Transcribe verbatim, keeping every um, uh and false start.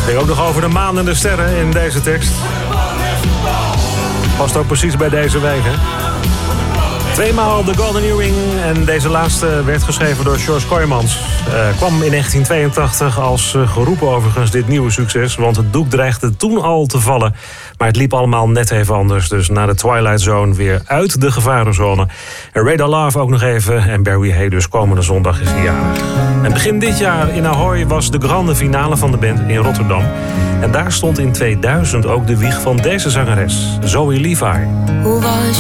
ging ook nog over de maan en de sterren in deze tekst. Past ook precies bij deze week, hè? Tweemaal de Golden Earring en deze laatste werd geschreven door George Kooijmans. Uh, kwam in negentien tweeëntachtig als uh, geroepen overigens dit nieuwe succes, want het doek dreigde toen al te vallen. Maar het liep allemaal net even anders, dus na de Twilight Zone weer uit de gevarenzone. En Radar Love ook nog even en Barry Hay dus komende zondag is hij jarig. En begin dit jaar in Ahoy was de grande finale van de band in Rotterdam. En daar stond in tweeduizend ook de wieg van deze zangeres, Zoe Levi. Hoe was